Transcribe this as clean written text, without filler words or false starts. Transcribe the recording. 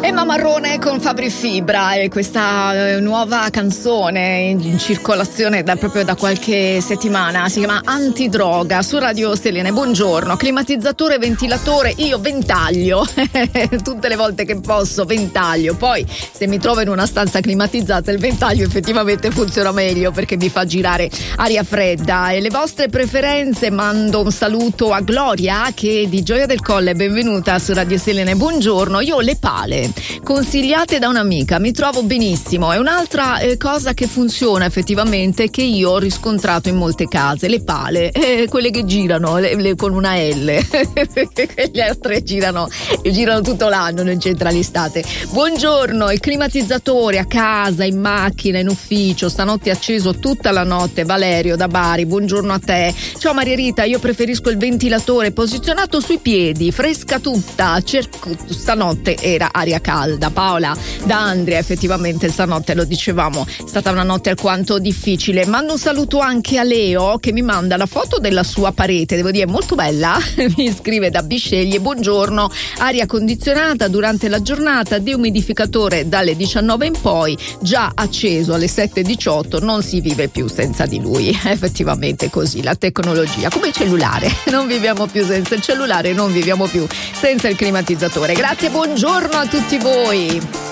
Emma Marrone con Fabri Fibra e questa nuova canzone in circolazione proprio da qualche settimana, si chiama Antidroga su Radio Selene. Buongiorno, climatizzatore, ventilatore, io ventaglio tutte le volte che posso, ventaglio. Poi se mi trovo in una stanza climatizzata il ventaglio effettivamente funziona meglio perché mi fa girare aria fredda. E le vostre preferenze, mando un saluto a Gloria che è di Gioia del Colle, benvenuta su Radio Selene. Buongiorno, io le pale consigliate da un'amica, mi trovo benissimo. È un'altra cosa che funziona effettivamente, che io ho riscontrato in molte case, le pale, quelle che girano con una L perché le altre girano tutto l'anno, non c'entra l'estate. Buongiorno, il climatizzatore a casa, in macchina, in ufficio, stanotte è acceso tutta la notte. Valerio da Bari, buongiorno a te. Ciao Maria Rita, io preferisco il ventilatore posizionato sui piedi, fresca tutta, stanotte era aria calda. Paola da Andria, effettivamente stanotte, lo dicevamo, è stata una notte alquanto difficile. Mando un saluto anche a Leo che mi manda la foto della sua parete, devo dire molto bella, mi scrive da Bisceglie. Buongiorno, aria condizionata durante la giornata, deumidificatore dalle 19 in poi, già acceso alle 7:18, non si vive più senza di lui. Effettivamente così, la tecnologia, come il cellulare, non viviamo più senza il cellulare, non viviamo più senza il climatizzatore. Grazie, buongiorno a tutti voi.